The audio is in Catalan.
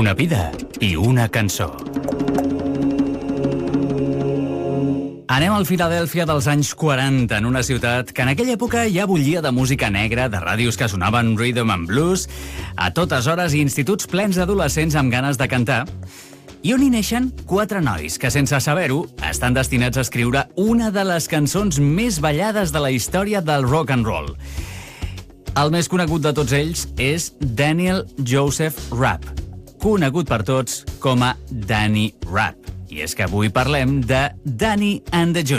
Una vida i una cançó. Anem al Filadèlfia dels anys 40, en una ciutat que en aquella època ja bullia de música negra, de ràdios que sonaven rhythm and blues, a totes hores i instituts plens d'adolescents amb ganes de cantar, i on hi neixen 4 nois que, sense saber-ho, estan destinats a escriure una de les cançons més ballades de la història del rock and roll. El més conegut de tots ells és Daniel Joseph Rapp, conegut per tots com a Danny Rapp. I és que avui parlem de Danny and the Juniors.